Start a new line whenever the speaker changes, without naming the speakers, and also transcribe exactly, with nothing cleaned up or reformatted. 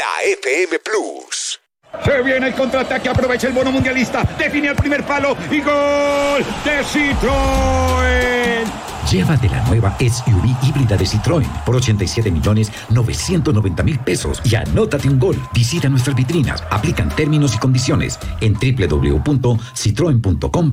la F M Plus.
Se viene el contraataque, aprovecha el bono mundialista, define el primer palo y gol de Citroën.
Llévate la nueva S U V híbrida de Citroën por ochenta y siete millones novecientos noventa mil pesos y anótate un gol. Visita nuestras vitrinas, aplican términos y condiciones en doble u doble u doble u punto citroen punto com.